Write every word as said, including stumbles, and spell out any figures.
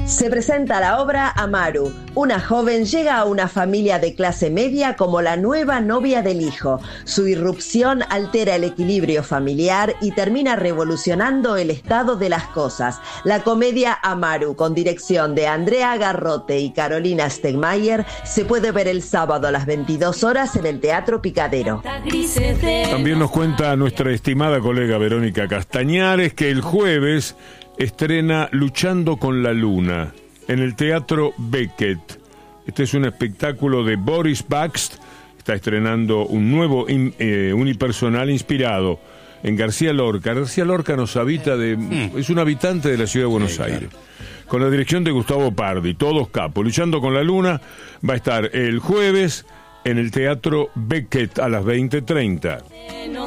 Se presenta la obra Amaru. Una joven llega a una familia de clase media como la nueva novia del hijo. Su irrupción altera el equilibrio familiar y termina revolucionando el estado de las cosas. La comedia Amaru, con dirección de Andrea Garrote y Carolina Stegmaier, se puede ver el sábado a las veintidós horas en el Teatro Picadero. También nos cuenta nuestra estimada colega Verónica Castañares que el jueves estrena Luchando con la Luna en el Teatro Beckett. Este es un espectáculo de Boris Baxt. Está estrenando un nuevo in, eh, unipersonal inspirado en García Lorca. García Lorca nos habita de, mm. es un habitante de la ciudad de Buenos sí, Aires. Claro. Con la dirección de Gustavo Pardi, todos capos. Luchando con la Luna va a estar el jueves en el Teatro Beckett a las veinte treinta.